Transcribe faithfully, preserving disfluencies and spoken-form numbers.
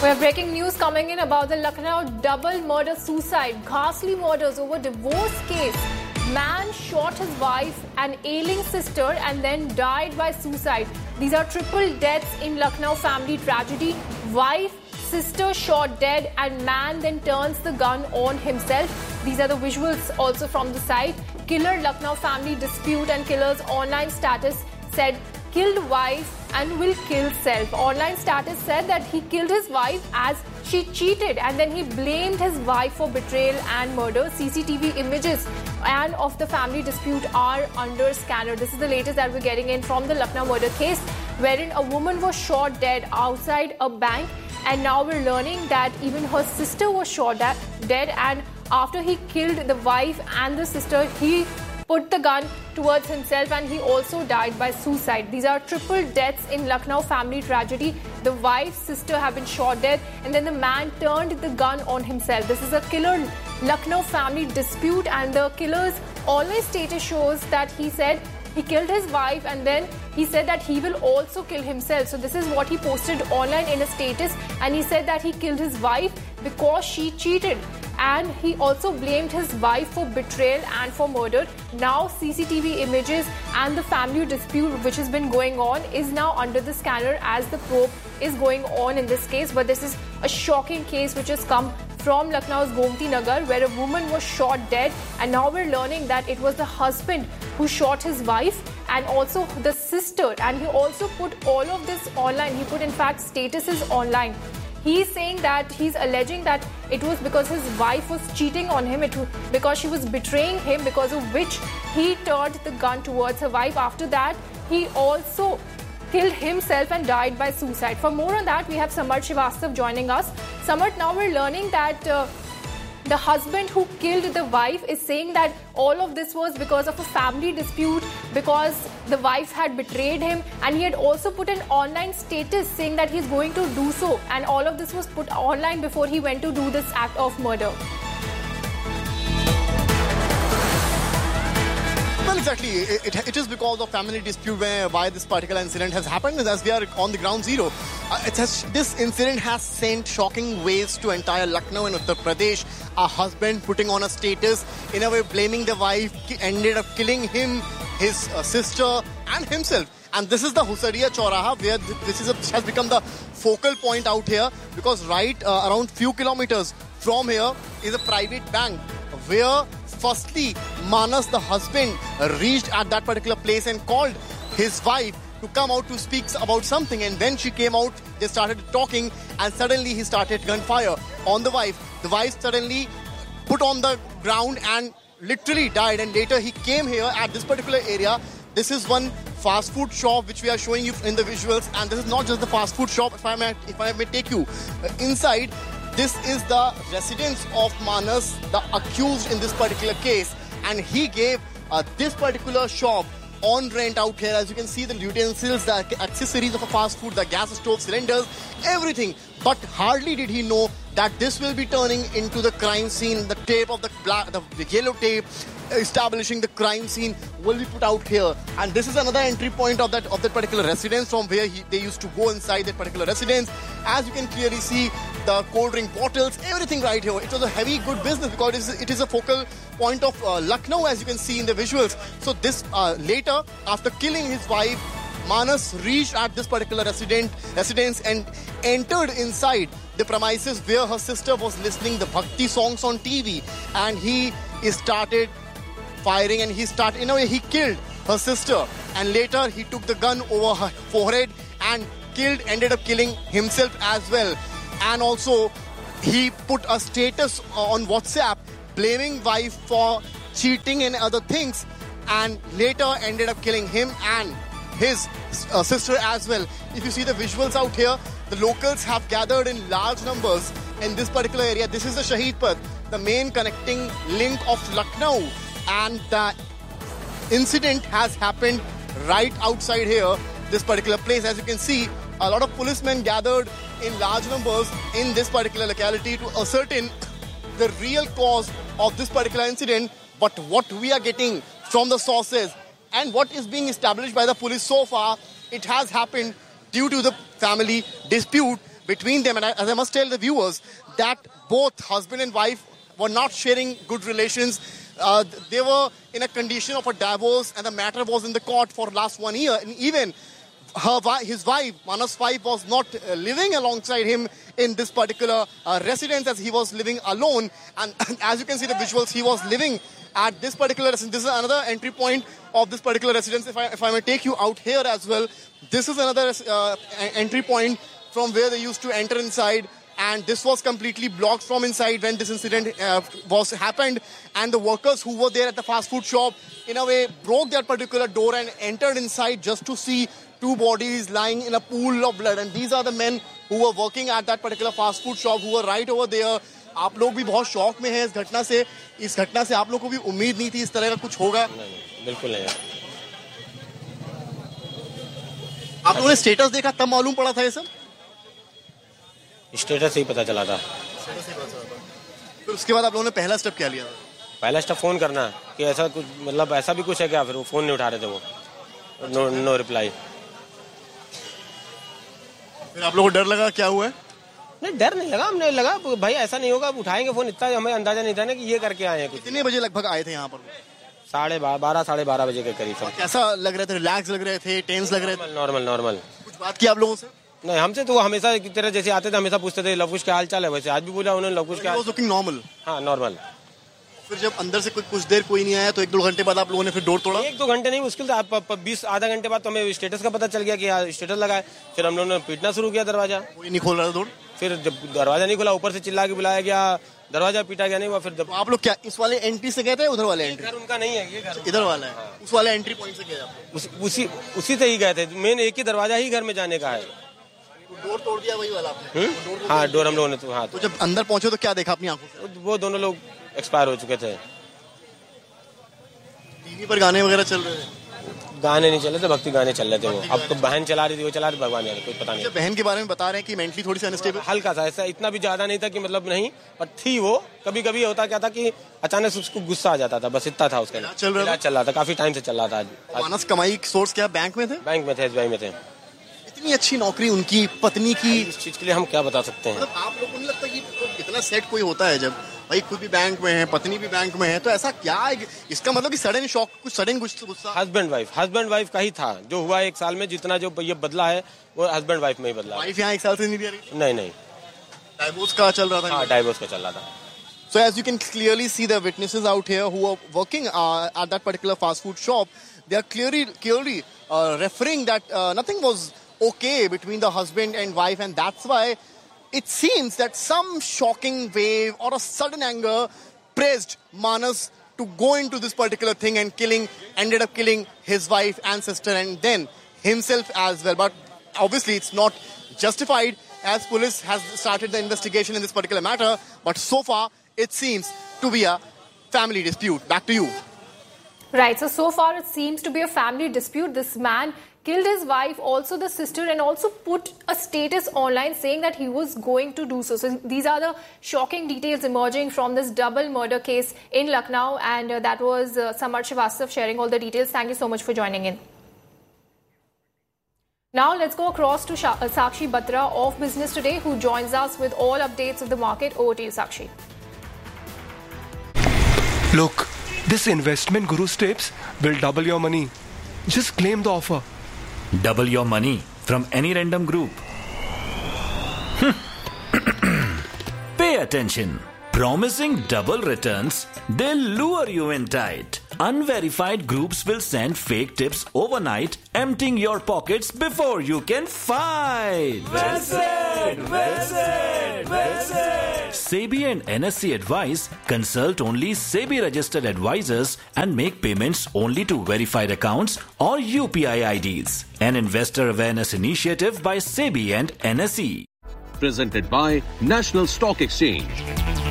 We have breaking news coming in about the Lucknow double murder suicide. Ghastly murders over divorce case. Man shot his wife and ailing sister and then died by suicide. These are triple deaths in Lucknow family tragedy. Wife, sister shot dead and man then turns the gun on himself. These are the visuals also from the site. Killer Lucknow family dispute and killer's online status said killed wife and will kill self. Online status said that he killed his wife as she cheated and then he blamed his wife for betrayal and murder. C C T V images and of the family dispute are under scanner. This is the latest that we're getting in from the Lucknow murder case, wherein a woman was shot dead outside a bank, and now we're learning that even her sister was shot dead, and after he killed the wife and the sister, he put the gun towards himself and he also died by suicide. These are triple deaths in Lucknow family tragedy. The wife, sister have been shot dead and then the man turned the gun on himself. This is a killer Lucknow family dispute, and the killer's online status shows that he said he killed his wife and then he said that he will also kill himself. So this is what he posted online in a status, and he said that he killed his wife because she cheated. And he also blamed his wife for betrayal and for murder. Now C C T V images and the family dispute which has been going on is now under the scanner as the probe is going on in this case. But this is a shocking case which has come from Lucknow's Gomti Nagar, where a woman was shot dead, and now we're learning that it was the husband who shot his wife and also the sister, and he also put all of this online. He put in fact statuses online. He's saying that he's alleging that it was because his wife was cheating on him, it was because she was betraying him, because of which he turned the gun towards her wife. After that, he also killed himself and died by suicide. For more on that, we have Samarth Srivastav joining us. Samarth, now we're learning that uh, the husband who killed the wife is saying that all of this was because of a family dispute, because the wife had betrayed him, and he had also put an online status saying that he's going to do so, and all of this was put online before he went to do this act of murder. Well, exactly. It, it, it is because of family dispute where, why this particular incident has happened. As we are on the ground zero, uh, it has, this incident has sent shocking waves to entire Lucknow and Uttar Pradesh. A husband putting on a status, in a way blaming the wife, ended up killing him, his uh, sister and himself. And this is the Husaria Chauraha, where this is a, has become the focal point out here, because right uh, around few kilometers from here is a private bank where firstly Manas, the husband, reached at that particular place and called his wife to come out to speak about something, and when she came out they started talking, and suddenly he started gunfire on the wife. The wife suddenly put on the ground and literally died, and later he came here at this particular area. This is one fast food shop which we are showing you in the visuals, and this is not just the fast food shop. If I may, if I may take you uh, inside, this is the residence of Manas, the accused in this particular case, and he gave uh, this particular shop on rent out here. As you can see, the utensils, the accessories of a fast food, the gas stove, cylinders, everything. But hardly did he know that this will be turning into the crime scene. The tape of the black, the, the yellow tape establishing the crime scene will be put out here, and this is another entry point of that of that particular residence from where he, they used to go inside that particular residence. As you can clearly see, the cold drink bottles, everything right here. It was a heavy good business because it is, it is a focal point of uh, Lucknow, as you can see in the visuals. So this uh, later, after killing his wife, Manas reached at this particular resident residence and entered inside the premises where her sister was listening the bhakti songs on T V, and he started firing, and he started, in a way, he killed her sister, and later he took the gun over her forehead and killed, ended up killing himself as well. And also he put a status on WhatsApp blaming wife for cheating and other things, and later ended up killing him and his uh, sister as well. If you see the visuals out here, the locals have gathered in large numbers in this particular area. This is the Shaheed Path, the main connecting link of Lucknow, and the incident has happened right outside here, this particular place. As you can see, a lot of policemen gathered in large numbers in this particular locality to ascertain the real cause of this particular incident. But what we are getting from the sources and what is being established by the police so far, it has happened due to the family dispute between them. And I, as I must tell the viewers, that both husband and wife were not sharing good relations. Uh, they were in a condition of a divorce, and the matter was in the court for last one year. And even her, his wife, Manas' wife, was not uh, living alongside him in this particular uh, residence, as he was living alone. And as you can see the visuals, he was living at this particular residence. This is another entry point of this particular residence. If I, if I may take you out here as well, this is another uh, entry point from where they used to enter inside. And this was completely blocked from inside when this incident uh, was happened. And the workers who were there at the fast food shop, in a way, broke that particular door and entered inside just to see two bodies lying in a pool of blood. And these are the men who were working at that particular fast food shop, who were right over there. आप लोग भी बहुत शौक में हैं इस घटना से. इस घटना से आप लोग को भी उम्मीद नहीं थी इस तरह का कुछ होगा? नहीं, बिल्कुल नहीं. आप लोगों ने स्टेटस देखा तब मालूम पड़ा था ये सब? स्टेटस से ही पता चला था. फिर उसके बाद आप लोगों ने पहला स्टेप क्या लिया? पहला स्टेप फोन करना कि ऐसा कुछ, मतलब ऐसा भी कुछ है क्या. फिर वो फोन नहीं उठा रहे थे, वो नो नो रिप्लाई. फिर आप लोगों को डर लगा क्या हुआ है? नहीं, डर नहीं लगा. हमने लगा भाई ऐसा नहीं होगा, उठाएंगे फोन. इतना हमें अंदाजा नहीं था ना कि ये करके आए हैं. कितने बजे लगभग आए थे यहाँ पर? साढ़े बारह साढ़े बारह बजे के करीब. कैसा लग रहे थे? रिलैक्स लग रहे थे? टेंस लग रहे थे? Normal normal. कुछ बात की आप लोगों से? नहीं, हमसे तो हमेशा की तरह जैसे आते थे हमेशा पूछते थे लवकुश क्या हाल चाल है. वैसे आज भी बोला उन्होंने लवकुश क्या. Looking normal. हाँ, नॉर्मल. फिर जब अंदर से कुछ कुछ देर कोई नहीं आया तो एक दो घंटे बाद आप लोगों ने फिर डोर तोड़ा? एक दो घंटे नहीं, मुश्किल था. बीस आधा घंटे बाद तो हमें स्टेटस का पता चल गया कि स्टेटस लगा है. फिर हम लोगों ने पीटना शुरू किया दरवाजा. कोई नहीं खोल रहा था डोर. फिर जब दरवाजा नहीं खुला, ऊपर से चिल्ला के बुलाया गया, दरवाजा पीटा गया नहीं हुआ. फिर आप लोग क्या इस वाले एंट्री से गए थे, उधर वाले एंट्री? घर उनका नहीं है, ये घर इधर वाला है. उस वाले एंट्री पॉइंट से गए आप? उसी उसी से ही गए थे. मेन एक ही दरवाजा ही घर में जाने का है. डोर तोड़ दिया वही वाला आपने? हाँ, डोर हम लोगों ने तो. हाँ, तो जब अंदर पहुंचे तो क्या देखा अपनी आंखों से? वो दोनों लोग एक्सपायर हो चुके थे. टीवी पर गाने वगैरह चल रहे थे? गाने नहीं चल रहे थे, भक्ति गाने चल रहे थे. वो अब तो बहन चला रही थी, वो चला रही, भगवान जाने, कुछ पता नहीं. बहन के बारे में बता रहे हैं कि मेंटली थोड़ी सी अनस्टेबल. हल्का सा, ऐसा इतना भी ज्यादा नहीं था कि मतलब नहीं, पर थी वो. कभी कभी होता क्या था कि अचानक उसको गुस्सा आ जाता था, बस इतना था. उसका चल रहा चल रहा था, काफी टाइम से चल रहा था. मानस कमाई सोर्स क्या बैंक में थे? बैंक में थे, एसबीआई में थे. इतनी अच्छी नौकरी उनकी पत्नी की. इस चीज के लिए हम क्या बता सकते हैं? मतलब आप लोगों को नहीं लगता कि इतना सेट कोई होता है जब भाई खुद भी बैंक में है, पत्नी भी बैंक में है, तो ऐसा क्या है? इसका मतलब कि सडन शॉक, कुछ सडन गुस्सा. हस्बैंड वाइफ हस्बैंड वाइफ का ही था जो हुआ एक साल में. जितना जो ये बदला है वो हस्बैंड वाइफ में ही बदला. वाइफ यहाँ एक साल से नहीं दे रही? नहीं नहीं, डाइवोर्स का चल रहा था. हाँ, डाइवोर्स का चल रहा था. So as you can clearly see, the witnesses out here who are working uh, at that particular fast food shop, they are clearly clearly uh, referring that uh, nothing was okay between the husband and wife, and that's why it seems that some shocking wave or a sudden anger pressed Manas to go into this particular thing, and killing ended up killing his wife and sister and then himself as well. But obviously it's not justified, as police has started the investigation in this particular matter. But so far it seems to be a family dispute. Back to you. Right, so so far it seems to be a family dispute. This man killed his wife, also the sister, and also put a status online saying that he was going to do so. So these are the shocking details emerging from this double murder case in Lucknow, and uh, that was uh, Samar Srivastav sharing all the details. Thank you so much for joining in. Now let's go across to Sha- uh, Sakshi Batra of Business Today, who joins us with all updates of the market. Over to you, Sakshi. Look, this investment Guru's tips will double your money. Just claim the offer. Double your money from any random group. Pay attention. Promising double returns, they'll lure you in tight. Unverified groups will send fake tips overnight, emptying your pockets before you can fight. Well said, well said, well said. SEBI and N S E advise consult only SEBI registered advisors and make payments only to verified accounts or U P I I Ds. An investor awareness initiative by SEBI and N S E. Presented by National Stock Exchange.